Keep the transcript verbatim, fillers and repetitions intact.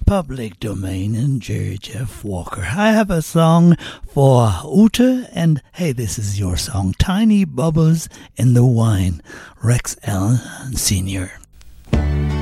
Public Domain and Jerry Jeff Walker. I have a song for Uta, and hey, this is your song, Tiny Bubbles in the Wine, Rex Allen Senior